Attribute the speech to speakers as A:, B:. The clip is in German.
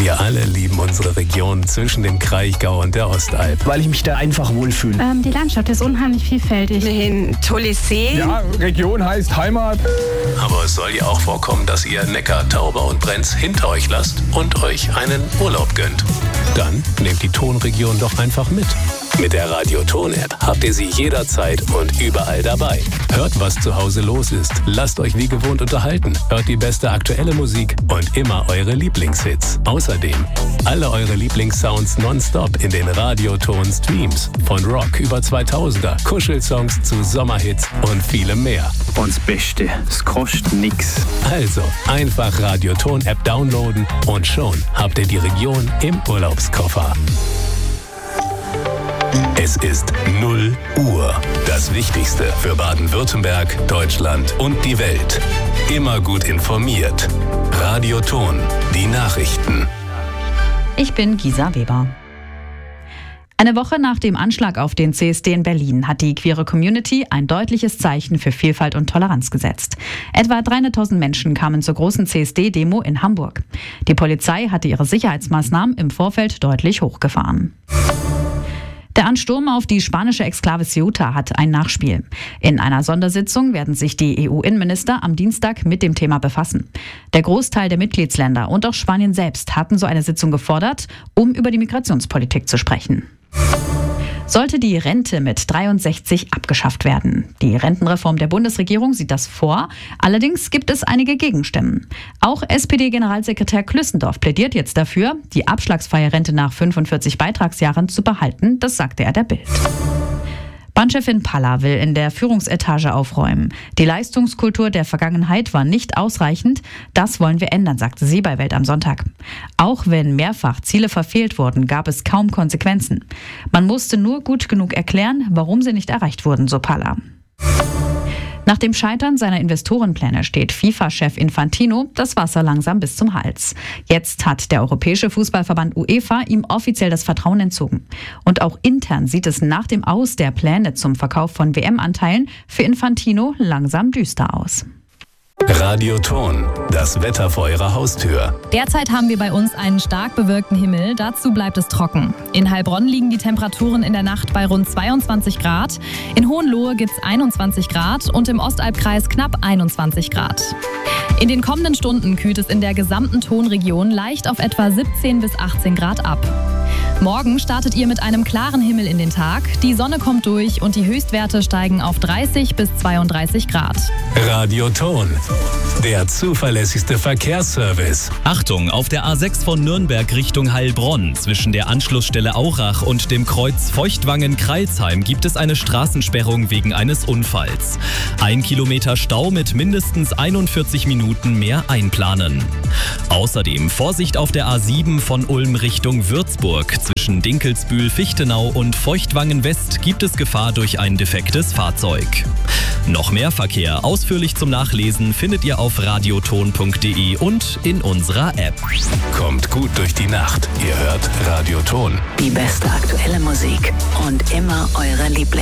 A: Wir alle lieben unsere Region zwischen dem Kraichgau und der Ostalb.
B: Weil ich mich da einfach wohlfühle.
C: Die Landschaft ist unheimlich vielfältig.
D: Ein tolles See.
B: Ja, Region heißt Heimat.
A: Aber es soll ja auch vorkommen, dass ihr Neckar, Tauber und Brenz hinter euch lasst und euch einen Urlaub gönnt. Dann nehmt die Tonregion doch einfach mit. Mit der Radio-Ton-App habt ihr sie jederzeit und überall dabei. Hört, was zu Hause los ist. Lasst euch wie gewohnt unterhalten. Hört die beste aktuelle Musik und immer eure Lieblingshits. Außerdem alle eure Lieblingssounds nonstop in den Radio-Ton-Streams. Von Rock über 2000er, Kuschelsongs zu Sommerhits und vielem mehr.
B: Und das Beste, es kostet nix.
A: Also einfach Radio-Ton-App downloaden und schon habt ihr die Region im Urlaubskoffer. Es ist 0 Uhr. Das Wichtigste für Baden-Württemberg, Deutschland und die Welt. Immer gut informiert. Radio Ton, die Nachrichten.
E: Ich bin Gisa Weber. Eine Woche nach dem Anschlag auf den CSD in Berlin hat die queere Community ein deutliches Zeichen für Vielfalt und Toleranz gesetzt. Etwa 300.000 Menschen kamen zur großen CSD-Demo in Hamburg. Die Polizei hatte ihre Sicherheitsmaßnahmen im Vorfeld deutlich hochgefahren. Der Ansturm auf die spanische Exklave Ceuta hat ein Nachspiel. In einer Sondersitzung werden sich die EU-Innenminister am Dienstag mit dem Thema befassen. Der Großteil der Mitgliedsländer und auch Spanien selbst hatten so eine Sitzung gefordert, um über die Migrationspolitik zu sprechen. Sollte die Rente mit 63 abgeschafft werden. Die Rentenreform der Bundesregierung sieht das vor. Allerdings gibt es einige Gegenstimmen. Auch SPD-Generalsekretär Klüssendorf plädiert jetzt dafür, die abschlagsfreie Rente nach 45 Beitragsjahren zu behalten. Das sagte er der Bild. Bahnchefin Palla will in der Führungsetage aufräumen. Die Leistungskultur der Vergangenheit war nicht ausreichend. Das wollen wir ändern, sagte sie bei Welt am Sonntag. Auch wenn mehrfach Ziele verfehlt wurden, gab es kaum Konsequenzen. Man musste nur gut genug erklären, warum sie nicht erreicht wurden, so Palla. Nach dem Scheitern seiner Investorenpläne steht FIFA-Chef Infantino das Wasser langsam bis zum Hals. Jetzt hat der Europäische Fußballverband UEFA ihm offiziell das Vertrauen entzogen. Und auch intern sieht es nach dem Aus der Pläne zum Verkauf von WM-Anteilen für Infantino langsam düster aus.
A: Radio Ton, das Wetter vor eurer Haustür.
F: Derzeit haben wir bei uns einen stark bewölkten Himmel, dazu bleibt es trocken. In Heilbronn liegen die Temperaturen in der Nacht bei rund 22 Grad, in Hohenlohe gibt es 21 Grad und im Ostalbkreis knapp 21 Grad. In den kommenden Stunden kühlt es in der gesamten Tonregion leicht auf etwa 17 bis 18 Grad ab. Morgen startet ihr mit einem klaren Himmel in den Tag, die Sonne kommt durch und die Höchstwerte steigen auf 30 bis 32 Grad.
A: Radio Ton, der zuverlässigste Verkehrsservice.
G: Achtung, auf der A6 von Nürnberg Richtung Heilbronn zwischen der Anschlussstelle Aurach und dem Kreuz Feuchtwangen-Kreilsheim gibt es eine Straßensperrung wegen eines Unfalls. 1 Kilometer Stau mit mindestens 41 Minuten mehr einplanen. Außerdem Vorsicht auf der A7 von Ulm Richtung Würzburg. Zwischen Dinkelsbühl, Fichtenau und Feuchtwangen-West gibt es Gefahr durch ein defektes Fahrzeug. Noch mehr Verkehr ausführlich zum Nachlesen findet ihr auf radioton.de und in unserer App.
A: Kommt gut durch die Nacht. Ihr hört Radio Ton.
D: Die beste aktuelle Musik und immer eure Lieblings.